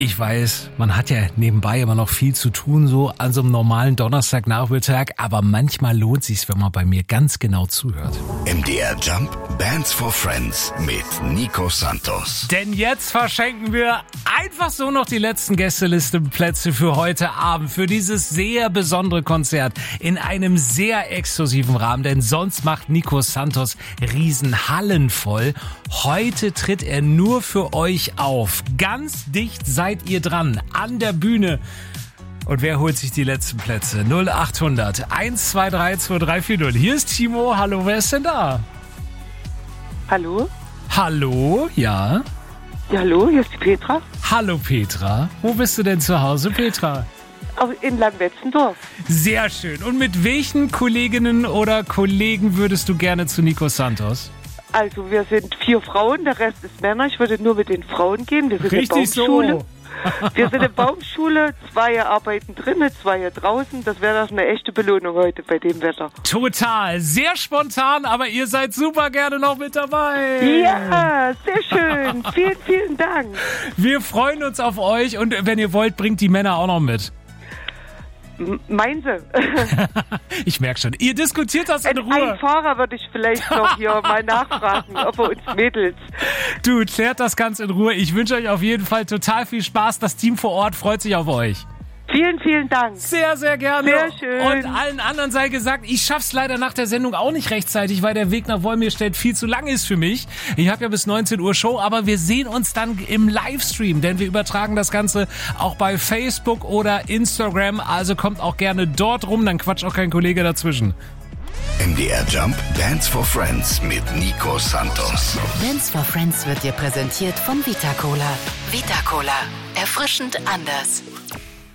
Ich weiß, man hat ja nebenbei immer noch viel zu tun, so an so einem normalen Donnerstagnachmittag, aber manchmal lohnt sich's, wenn man bei mir ganz genau zuhört. MDR Jump Bands for Friends mit Nico Santos. Denn jetzt verschenken wir einfach so noch die letzten Gästelistenplätze für heute Abend, für dieses sehr besondere Konzert in einem sehr exklusiven Rahmen, denn sonst macht Nico Santos Riesenhallen voll. Heute tritt er nur für euch auf. Ganz dicht seid ihr dran, an der Bühne. Und wer holt sich die letzten Plätze? 0800 123 2340. Hier ist Timo. Hallo, wer ist denn da? Hallo? Hallo, ja. Ja, hallo, hier ist die Petra. Hallo Petra. Wo bist du denn zu Hause, Petra? In Langwetzendorf. Sehr schön. Und mit welchen Kolleginnen oder Kollegen würdest du gerne zu Nico Santos? Also wir sind 4 Frauen, der Rest ist Männer. Ich würde nur mit den Frauen gehen. Wir sind Richtig in Baumschule. so. Wir sind in Baumschule, 2 arbeiten drinnen, 2 draußen. Das wäre doch eine echte Belohnung heute bei dem Wetter. Total. Sehr spontan, aber ihr seid super gerne noch mit dabei. Ja, sehr schön. Vielen, vielen Dank. Wir freuen uns auf euch und wenn ihr wollt, bringt die Männer auch noch mit. Meinen Sie? Ich merke schon. Ihr diskutiert das in Ruhe. Ein Fahrer würde ich vielleicht noch hier mal nachfragen, ob er uns Mädels... Du, klärt das Ganze in Ruhe. Ich wünsche euch auf jeden Fall total viel Spaß. Das Team vor Ort freut sich auf euch. Vielen, vielen Dank. Sehr, sehr gerne. Sehr schön. Und allen anderen sei gesagt, ich schaff's leider nach der Sendung auch nicht rechtzeitig, weil der Weg nach Wolmirstedt viel zu lang ist für mich. Ich habe ja bis 19 Uhr Show, aber wir sehen uns dann im Livestream, denn wir übertragen das Ganze auch bei Facebook oder Instagram. Also kommt auch gerne dort rum, dann quatscht auch kein Kollege dazwischen. MDR Jump Bands for Friends mit Nico Santos. Bands for Friends wird dir präsentiert von Vita Cola. Vita Cola. Erfrischend anders.